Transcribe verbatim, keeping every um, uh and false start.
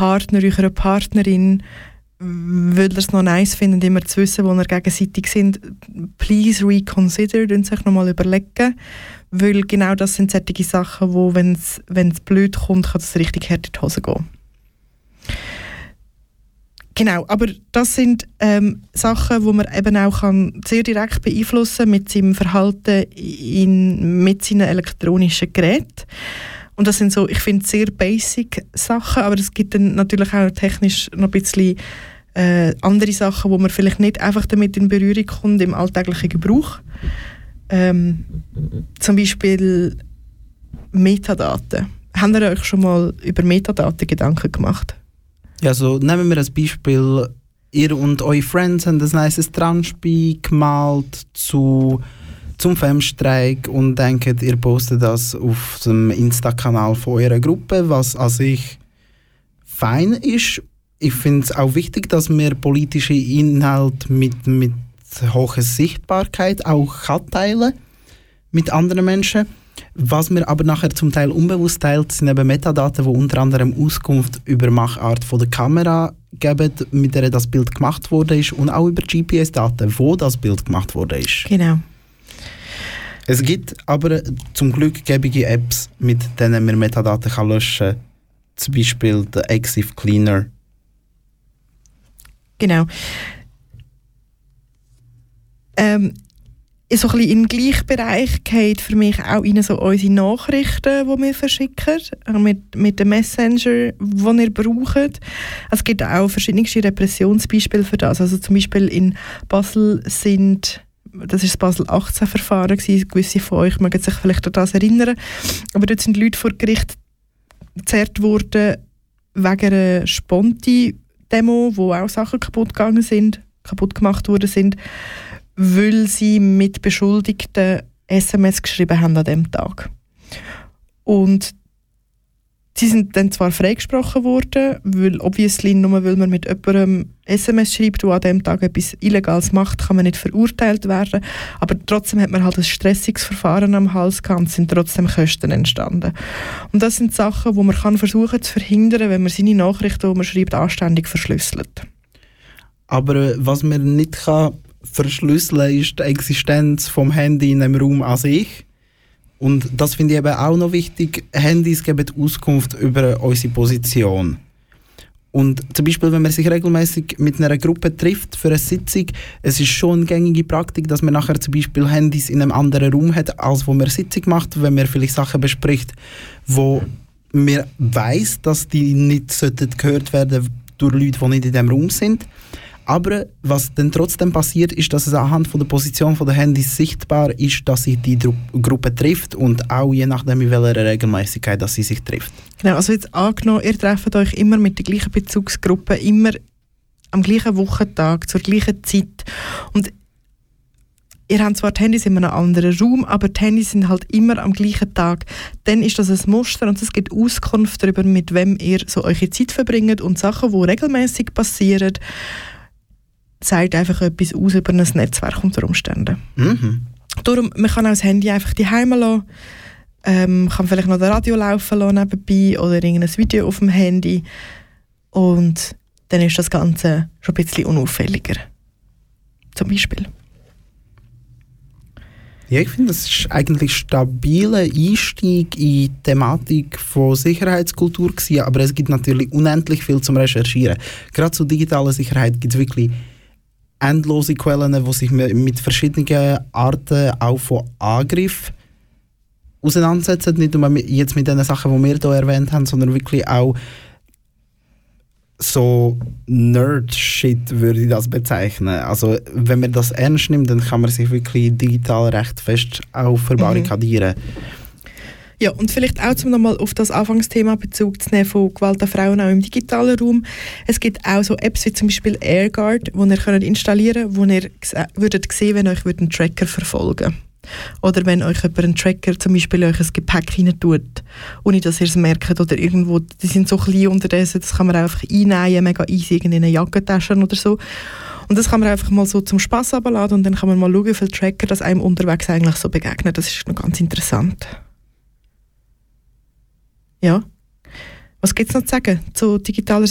Partner, eurer Partnerin, weil ihr es noch nice findet, immer zu wissen, wo ihr gegenseitig sind, please reconsider und sich nochmal überlegen, weil genau das sind solche Sachen, wo, wenn es blöd kommt, kann es richtig hart in die Hose gehen. Genau, aber das sind ähm, Sachen, die man eben auch kann sehr direkt beeinflussen mit seinem Verhalten in, mit seinen elektronischen Geräten. Und das sind so, ich finde, sehr basic Sachen, aber es gibt dann natürlich auch technisch noch ein bisschen äh, andere Sachen, wo man vielleicht nicht einfach damit in Berührung kommt im alltäglichen Gebrauch. Ähm, zum Beispiel Metadaten. Habt ihr euch schon mal über Metadaten Gedanken gemacht? Ja, so nehmen wir als Beispiel, ihr und eure Friends haben ein nices Transpi gemalt zu, zum Femstreik und denkt, ihr postet das auf dem Insta-Kanal von eurer Gruppe, was an sich fein ist. Ich finde es auch wichtig, dass wir politische Inhalte mit, mit hoher Sichtbarkeit auch kann teilen mit anderen Menschen. Was mir aber nachher zum Teil unbewusst teilt, sind eben Metadaten, die unter anderem Auskunft über die Machart von der Kamera geben, mit der das Bild gemacht wurde ist, und auch über G P S-Daten, wo das Bild gemacht wurde ist. Genau. Es gibt aber zum Glück gäbige Apps, mit denen man Metadaten kann löschen kann. Zum Beispiel der Exif Cleaner. Genau. Ähm, so ein bisschen im gleichen Bereich geht für mich auch rein so unsere Nachrichten, die wir verschicken, mit, mit dem Messenger, den ihr braucht. Es gibt auch verschiedenste Repressionsbeispiele für das. Also zum Beispiel in Basel sind, das ist das Basel achtzehn Verfahren gewesen, gewisse von euch mögen sich vielleicht an das erinnern, aber dort sind Leute vor Gericht gezerrt worden wegen einer Sponti-Demo, wo auch Sachen kaputt gegangen sind, kaputt gemacht worden sind, weil sie mit Beschuldigten S M S geschrieben haben an diesem Tag. Und sie sind dann zwar freigesprochen worden, weil obviously nur weil man mit jemandem S M S schreibt, der an diesem Tag etwas Illegales macht, kann man nicht verurteilt werden. Aber trotzdem hat man halt ein stressiges Verfahren am Hals gehabt und sind trotzdem Kosten entstanden. Und das sind Sachen, die man kann versuchen zu verhindern, wenn man seine Nachrichten, die man schreibt, anständig verschlüsselt. Aber was man nicht kann verschlüsseln, ist die Existenz vom Handy in einem Raum an sich. Und das finde ich eben auch noch wichtig. Handys geben Auskunft über unsere Position. Und zum Beispiel, wenn man sich regelmäßig mit einer Gruppe trifft für eine Sitzung, es ist schon eine gängige Praktik, dass man nachher zum Beispiel Handys in einem anderen Raum hat, als wo man eine Sitzung macht, wenn man vielleicht Sachen bespricht, wo man weiss, dass die nicht gehört werden durch Leute, die nicht in diesem Raum sind. Aber was dann trotzdem passiert, ist, dass es anhand von der Position der Handys sichtbar ist, dass sich die Dru- Gruppe trifft und auch je nachdem, in welcher Regelmäßigkeit dass sie sich trifft. Genau, also jetzt angenommen, ihr trefft euch immer mit der gleichen Bezugsgruppe, immer am gleichen Wochentag, zur gleichen Zeit. Und ihr habt zwar die Handys in einem anderen Raum, aber die Handys sind halt immer am gleichen Tag. Dann ist das ein Muster und es gibt Auskunft darüber, mit wem ihr so eure Zeit verbringt, und Sachen, die regelmäßig passieren, sagt einfach etwas aus über ein Netzwerk unter Umständen. Mhm. Darum, man kann auch das Handy einfach daheim lassen, ähm, kann vielleicht noch das Radio laufen lassen nebenbei oder irgendein Video auf dem Handy, und dann ist das Ganze schon ein bisschen unauffälliger. Zum Beispiel. Ja, ich finde, das ist eigentlich ein stabiler Einstieg in die Thematik von Sicherheitskultur gewesen, aber es gibt natürlich unendlich viel zum Recherchieren. Gerade zur digitalen Sicherheit gibt es wirklich endlose Quellen, die sich mit verschiedenen Arten auch von Angriff auseinandersetzen. Nicht nur jetzt mit den Sachen, die wir hier erwähnt haben, sondern wirklich auch so Nerd-Shit würde ich das bezeichnen. Also wenn man das ernst nimmt, dann kann man sich wirklich digital recht fest auch verbarrikadieren. Mhm. Ja, und vielleicht auch, um nochmal auf das Anfangsthema Bezug zu nehmen von Gewalt an Frauen auch im digitalen Raum. Es gibt auch so Apps wie zum Beispiel AirGuard, die ihr könnt installieren könnt, wo ihr g- würdet sehen, wenn euch einen Tracker verfolgen. Oder wenn euch jemand einen Tracker zum Beispiel euch ein Gepäck rein tut, ohne dass ihr es merkt. Oder irgendwo, die sind so klein unterdessen, das kann man einfach einnähen, mega easy in eine Jackentasche oder so. Und das kann man einfach mal so zum Spass runterladen und dann kann man mal schauen, wie viele Tracker das einem unterwegs eigentlich so begegnen. Das ist noch ganz interessant. Ja. Was gibt es noch zu sagen zu digitaler